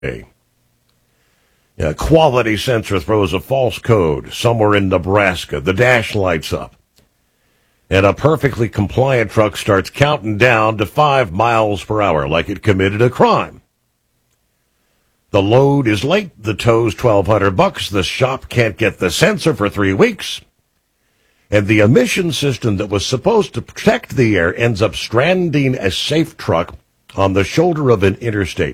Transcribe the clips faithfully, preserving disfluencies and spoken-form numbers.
A quality sensor throws a false code somewhere in Nebraska. The dash lights up, and a perfectly compliant truck starts counting down to five miles per hour like it committed a crime. The load is late. The tow's twelve hundred bucks. The shop can't get the sensor for three weeks. And the emission system that was supposed to protect the air ends up stranding a safe truck on the shoulder of an interstate.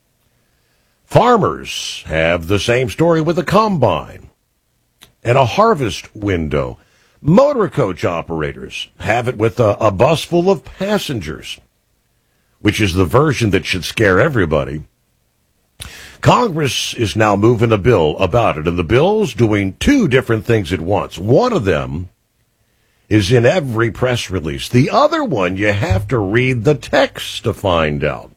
Farmers have the same story with a combine and a harvest window. Motor coach operators have it with a, a bus full of passengers, which is the version that should scare everybody. Congress is now moving a bill about it, and the bill's doing two different things at once. One of them is in every press release. The other one, you have to read the text to find out.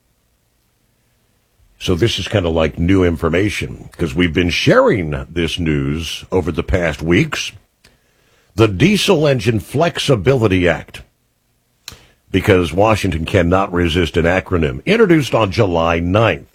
So this is kind of like new information, because we've been sharing this news over the past weeks. The Diesel Engine Flexibility Act, because Washington cannot resist an acronym, introduced on July ninth.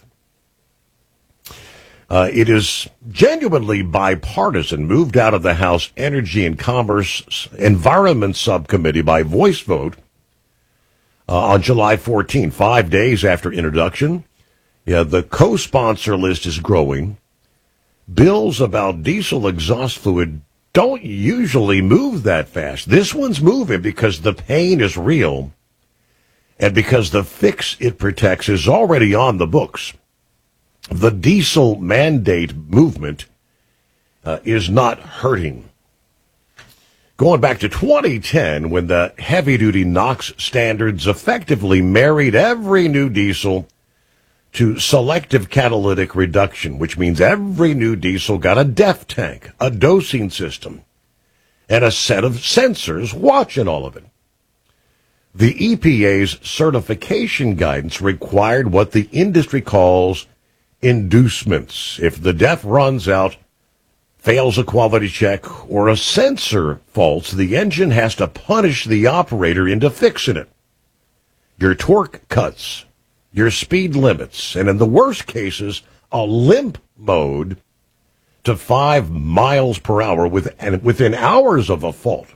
Uh, it is genuinely bipartisan, moved out of the House Energy and Commerce Environment Subcommittee by voice vote uh, on July fourteenth, five days after introduction. Yeah, the co-sponsor list is growing. Bills about diesel exhaust fluid don't usually move that fast. This one's moving because the pain is real and because the fix it protects is already on the books. The diesel mandate movement uh, is not hurting. Going back to twenty ten, when the heavy-duty NOx standards effectively married every new diesel to selective catalytic reduction, which means every new diesel got a DEF tank, a dosing system, and a set of sensors watching all of it. The E P A's certification guidance required what the industry calls inducements. If the DEF runs out, fails a quality check, or a sensor faults, the engine has to punish the operator into fixing it. Your torque cuts, your speed limits, and in the worst cases, a limp mode to five miles per hour within, within hours of a fault.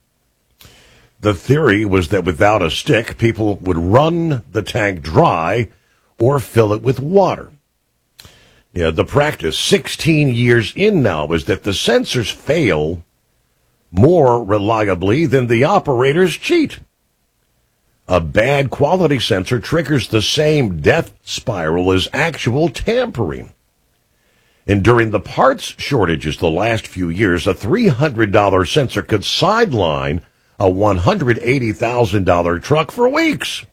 The theory was that without a stick, people would run the tank dry or fill it with water. Yeah, the practice, sixteen years in now, is that the sensors fail more reliably than the operators cheat. A bad quality sensor triggers the same death spiral as actual tampering. And during the parts shortages the last few years, a three hundred dollars sensor could sideline a one hundred eighty thousand dollars truck for weeks.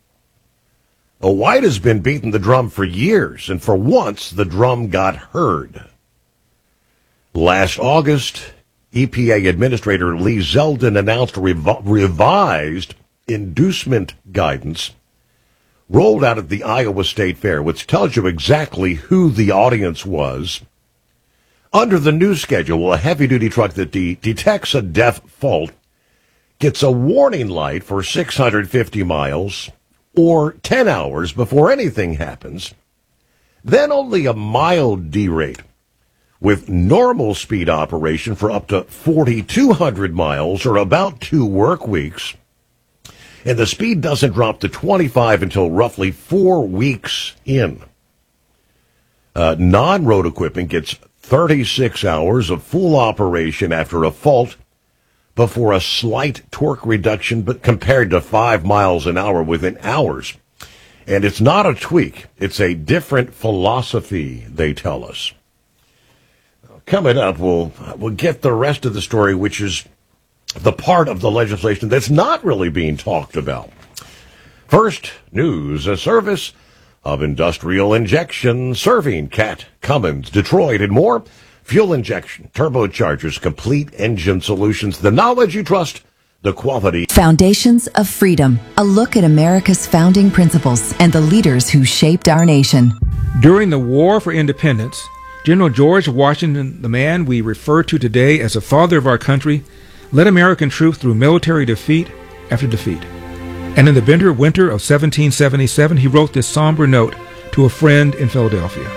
Well, White has been beating the drum for years, and for once, the drum got heard. Last August, E P A Administrator Lee Zeldin announced a rev- revised inducement guidance rolled out at the Iowa State Fair, which tells you exactly who the audience was. Under the new schedule, a heavy-duty truck that de- detects a DEF fault gets a warning light for six hundred fifty miles or ten hours before anything happens, then only a mild derate with normal speed operation for up to forty-two hundred miles or about two work weeks. And the speed doesn't drop to twenty-five until roughly four weeks in. Uh, non-road equipment gets thirty-six hours of full operation after a fault before a slight torque reduction, but compared to five miles an hour within hours. And it's not a tweak. It's a different philosophy, they tell us. Coming up, we'll, we'll get the rest of the story, which is the part of the legislation that's not really being talked about. First, news, a service of industrial injection serving Cat, Cummins, Detroit, and more. Fuel injection, turbochargers, complete engine solutions, the knowledge you trust, the quality. Foundations of Freedom, a look at America's founding principles and the leaders who shaped our nation. During the War for Independence, General George Washington, the man we refer to today as the father of our country, led American troops through military defeat after defeat. And in the bitter winter of seventeen seventy-seven, he wrote this somber note to to a friend in Philadelphia.